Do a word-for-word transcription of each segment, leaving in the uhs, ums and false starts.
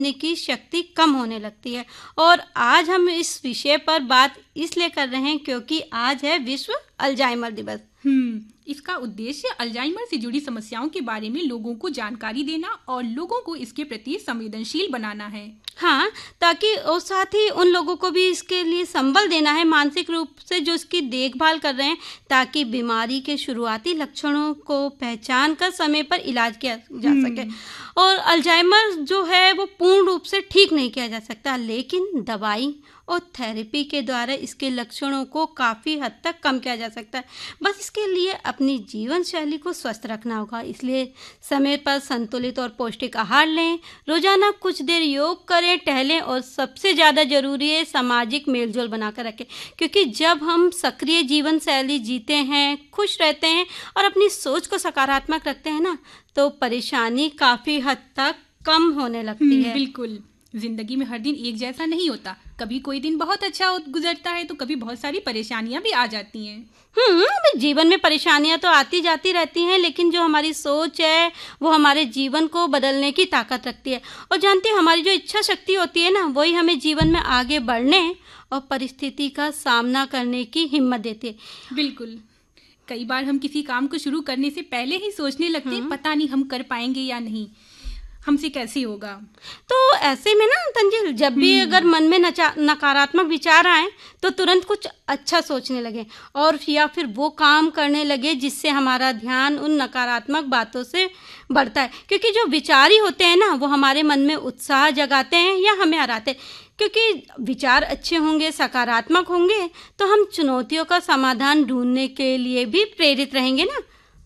की शक्ति कम होने लगती है। और आज हम इस विषय पर बात इसलिए कर रहे हैं क्योंकि आज है विश्व अल्जाइमर दिवस। हम्म इसका उद्देश्य अल्जाइमर से जुड़ी समस्याओं के बारे में लोगों को जानकारी देना और लोगों को इसके प्रति संवेदनशील बनाना है। हाँ, ताकि और साथ ही उन लोगों को भी इसके लिए संबल देना है मानसिक रूप से जो इसकी देखभाल कर रहे हैं, ताकि बीमारी के शुरुआती लक्षणों को पहचान कर समय पर इलाज किया जा सके। और अल्जाइमर जो है वो पूर्ण रूप से ठीक नहीं किया जा सकता, लेकिन दवाई और थेरेपी के द्वारा इसके लक्षणों को काफ़ी हद तक कम किया जा सकता है। बस इसके लिए अपनी जीवन शैली को स्वस्थ रखना होगा। इसलिए समय पर संतुलित और पौष्टिक आहार लें, रोजाना कुछ देर योग करें, टहलें और सबसे ज़्यादा ज़रूरी है सामाजिक मेलजोल बनाकर रखें, क्योंकि जब हम सक्रिय जीवन शैली जीते हैं, खुश रहते हैं और अपनी सोच को सकारात्मक रखते हैं ना, तो परेशानी काफ़ी हद तक कम होने लगती है। बिल्कुल, जिंदगी में हर दिन एक जैसा नहीं होता। कभी कोई दिन बहुत अच्छा गुजरता है तो कभी बहुत सारी परेशानियां भी आ जाती हैं। हम्म जीवन में परेशानियां तो आती जाती रहती हैं, लेकिन जो हमारी सोच है वो हमारे जीवन को बदलने की ताकत रखती है। और जानते हैं, हमारी जो इच्छा शक्ति होती है ना, वही हमें जीवन में आगे बढ़ने और परिस्थिति का सामना करने की हिम्मत देती है। बिल्कुल, कई बार हम किसी काम को शुरू करने से पहले ही सोचने लगते हैं, पता नहीं हम कर पाएंगे या नहीं, हमसे कैसे होगा। तो ऐसे में ना तंजिल, जब भी अगर मन में नकारात्मक विचार आए तो तुरंत कुछ अच्छा सोचने लगे और या फिर वो काम करने लगे जिससे हमारा ध्यान उन नकारात्मक बातों से बढ़ता है। क्योंकि जो विचार ही होते हैं ना, वो हमारे मन में उत्साह जगाते हैं या हमें हराते हैं। क्योंकि विचार अच्छे होंगे, सकारात्मक होंगे, तो हम चुनौतियों का समाधान ढूंढने के लिए भी प्रेरित रहेंगे ना।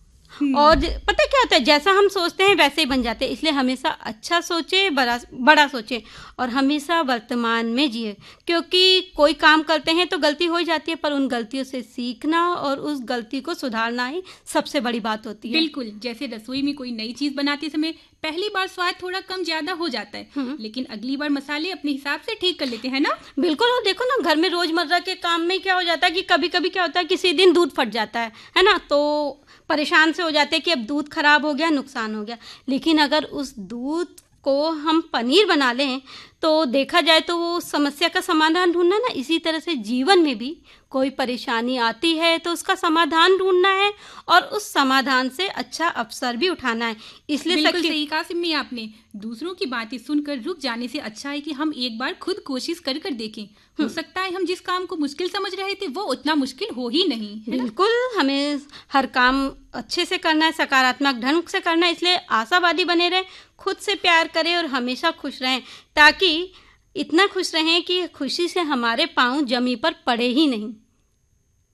और पता क्या होता है, जैसा हम सोचते हैं वैसे ही बन जाते हैं। इसलिए हमेशा अच्छा सोचे, बड़ा बड़ा सोचे और हमेशा वर्तमान में जिए। क्योंकि कोई काम करते हैं तो गलती हो ही जाती है, पर उन गलतियों से सीखना और उस गलती को सुधारना ही सबसे बड़ी बात होती है। बिल्कुल, जैसे रसोई में कोई नई चीज बनाते समय पहली बार स्वाद थोड़ा कम ज्यादा हो जाता है, लेकिन अगली बार मसाले अपने हिसाब से ठीक कर लेते हैं ना। बिल्कुल, और देखो ना, घर में रोजमर्रा के काम में क्या हो जाता है कि कभी कभी क्या होता है, किसी दिन दूध फट जाता है है ना, तो परेशान से हो जाते हैं कि अब दूध खराब हो गया, नुकसान हो गया। लेकिन अगर उस दूध को हम पनीर बना लें तो देखा जाए तो वो समस्या का समाधान ढूंढना ना। इसी तरह से जीवन में भी कोई परेशानी आती है तो उसका समाधान ढूंढना है और उस समाधान से अच्छा अवसर भी उठाना है। इसलिए बिल्कुल सही कहा सिम्मी आपने। दूसरों की बातें सुनकर रुक जाने से अच्छा है कि हम एक बार खुद कोशिश कर कर देखें। हो सकता है हम जिस काम को मुश्किल समझ रहे थे वो उतना मुश्किल हो ही नहीं। बिल्कुल, हमें हर काम अच्छे से करना है, सकारात्मक ढंग से करना है। इसलिए आशावादी बने रहें, खुद से प्यार करें और हमेशा खुश रहें, ताकि इतना खुश रहें कि खुशी से हमारे पाँव जमीन पर पड़े ही नहीं।